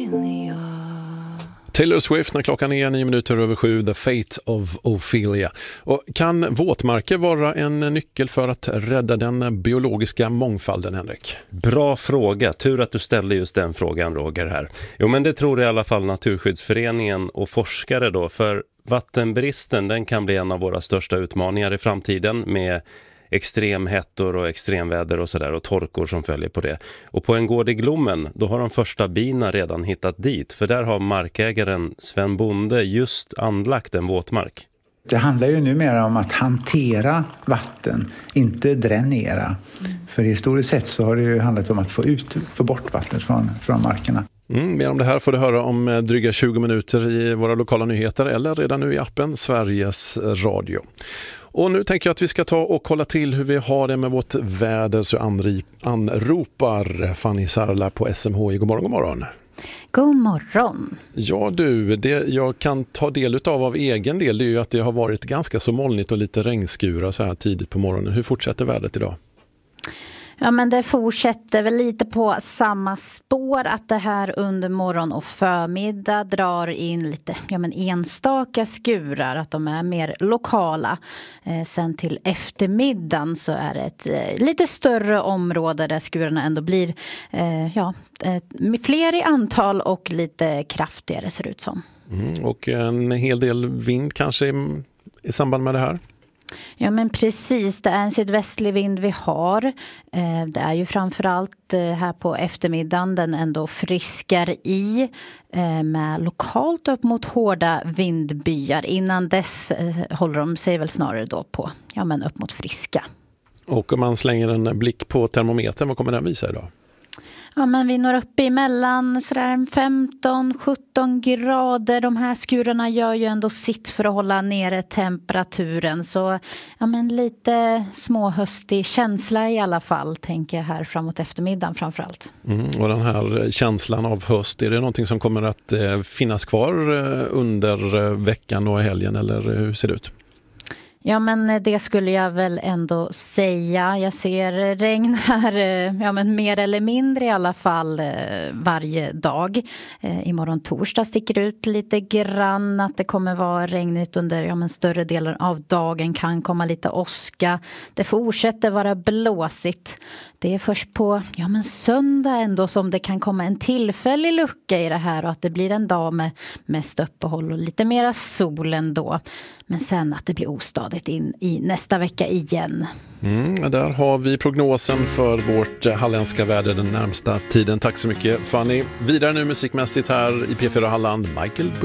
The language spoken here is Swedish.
Taylor Swift när klockan är 7:09, The Fate of Ophelia. Och kan våtmarker vara en nyckel för att rädda den biologiska mångfalden, Henrik? Bra fråga. Tur att du ställde just den frågan, Roger, här. Jo, men det tror i alla fall Naturskyddsföreningen och forskare då, för vattenbristen den kan bli en av våra största utmaningar i framtiden med extremhettor och extremväder och sådär och torkor som följer på det. Och på en gård i Glommen, då har de första bina redan hittat dit, för där har markägaren Sven Bonde just anlagt en våtmark. Det handlar ju numera om att hantera vatten, inte dränera. För historiskt sett så har det ju handlat om att få bort vattnet från markerna. Mer om det här får du höra om dryga 20 minuter i våra lokala nyheter eller redan nu i appen Sveriges Radio. Och nu tänker jag att vi ska ta och kolla till hur vi har det med vårt väder, så anropar Fanny Sarla på SMHI. God morgon, god morgon. God morgon. Ja du, det jag kan ta del av egen del, det är ju att det har varit ganska så molnigt och lite regnskurar så här tidigt på morgonen. Hur fortsätter vädret idag? Ja, men det fortsätter väl lite på samma spår, att det här under morgon och förmiddag drar in lite enstaka skurar, att de är mer lokala. Sen till eftermiddagen så är det ett lite större område där skurarna ändå blir fler i antal och lite kraftigare ser det ut som. Och en hel del vind kanske i samband med det här? Ja, men precis, det är en sydvästlig vind vi har. Det är ju framförallt här på eftermiddagen den ändå friskar i med lokalt upp mot hårda vindbyar. Innan dess håller de sig väl snarare då på upp mot friska. Och om man slänger en blick på termometern, vad kommer den visa idag? Ja, men vi når upp emellan sådär 15-17 grader. De här skurarna gör ju ändå sitt för att hålla nere temperaturen. Så lite småhöstig känsla i alla fall, tänker jag här framåt eftermiddagen framförallt. Och den här känslan av höst, är det någonting som kommer att finnas kvar under veckan och helgen, eller hur ser det ut? Ja, men det skulle jag väl ändå säga. Jag ser regn här, mer eller mindre i alla fall varje dag. Imorgon torsdag sticker ut lite grann att det kommer vara regnigt under större delen av dagen. Kan komma lite åska. Det fortsätter vara blåsigt. Det är först på söndag ändå som det kan komma en tillfällig lucka i det här och att det blir en dag med mest uppehåll och lite mera sol ändå. Men sen att det blir ostadigt in i nästa vecka igen. Där har vi prognosen för vårt halländska väder den närmsta tiden. Tack så mycket, Fanny. Vidare nu musikmässigt här i P4 Halland, Michael